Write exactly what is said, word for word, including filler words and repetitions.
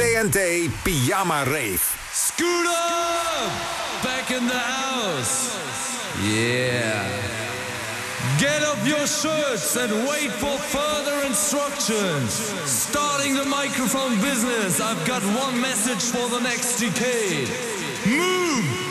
N T Pyjama Rave. Scooter! Back in the house. Yeah. Get up your shirts and wait for further instructions. Starting the microphone business, I've got one message for the next decade. Move!